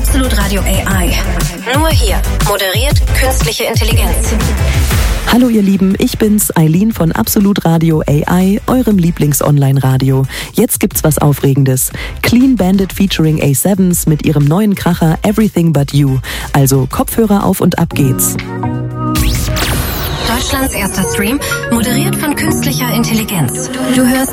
Absolut Radio AI. Nur hier moderiert künstliche Intelligenz. Hallo ihr Lieben, ich bin's, Eileen von Absolut Radio AI, eurem Lieblings-Online-Radio. Jetzt gibt's was Aufregendes. Clean Bandit featuring A7s mit ihrem neuen Kracher Everything But You. Also Kopfhörer auf und ab geht's. Deutschlands erster Stream, moderiert von künstlicher Intelligenz. Du hörst